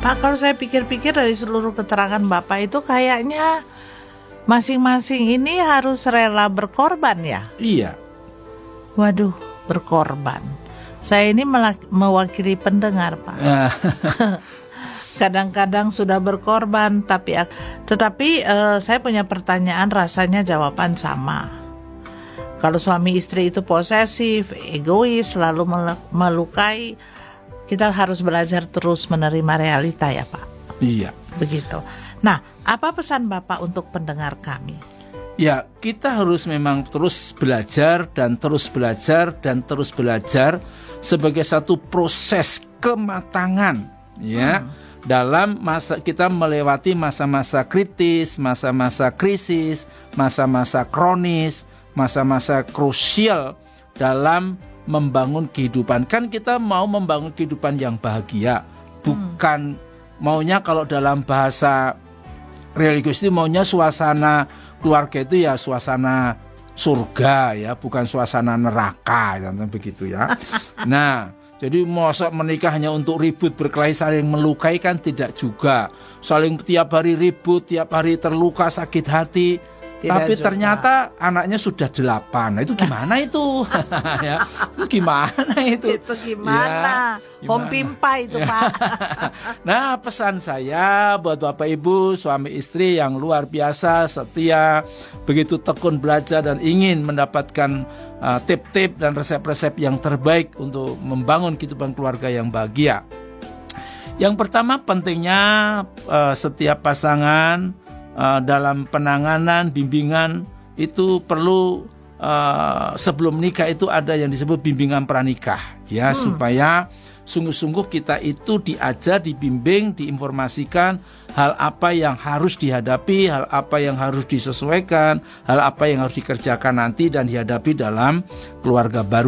Pak, kalau saya pikir-pikir dari seluruh keterangan Bapak itu kayaknya masing-masing ini harus rela berkorban ya? Iya. Waduh, berkorban. Saya ini mewakili pendengar, Pak. Kadang-kadang sudah berkorban, tetapi saya punya pertanyaan, rasanya jawaban sama. Kalau suami istri itu posesif, egois, selalu melukai, kita harus belajar terus menerima realita ya Pak. Iya. Begitu. Nah, apa pesan Bapak untuk pendengar kami? Ya, kita harus memang terus belajar dan terus belajar dan terus belajar sebagai satu proses kematangan, ya. Dalam masa kita melewati masa-masa kritis, masa-masa krisis, masa-masa kronis, masa-masa krusial dalam membangun kehidupan. Kan kita mau membangun kehidupan yang bahagia, bukan maunya, kalau dalam bahasa religius itu maunya suasana keluarga itu ya suasana surga ya, bukan suasana neraka, contohnya begitu ya. Nah, jadi masa menikah hanya untuk ribut, berkelahi, saling melukai kan tidak juga. Saling tiap hari ribut, tiap hari terluka, sakit hati. Tapi juga. Ternyata anaknya sudah 8. Nah, itu gimana itu? Ya, itu gimana itu? Itu gimana? Ya, Home pimpa itu Pak. Nah, pesan saya buat Bapak Ibu, suami istri yang luar biasa, setia, begitu tekun belajar dan ingin mendapatkan tip-tip dan resep-resep yang terbaik untuk membangun kehidupan keluarga yang bahagia. Yang pertama, pentingnya setiap pasangan dalam penanganan, bimbingan itu perlu sebelum nikah itu ada yang disebut bimbingan pranikah ya, supaya sungguh-sungguh kita itu diajar, dibimbing, diinformasikan hal apa yang harus dihadapi, hal apa yang harus disesuaikan, hal apa yang harus dikerjakan nanti dan dihadapi dalam keluarga baru.